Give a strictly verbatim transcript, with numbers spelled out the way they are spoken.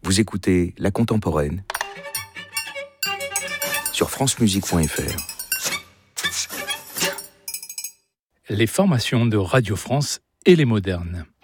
Vous écoutez La Contemporaine sur francemusique point f r. Les formations de Radio France et les modernes.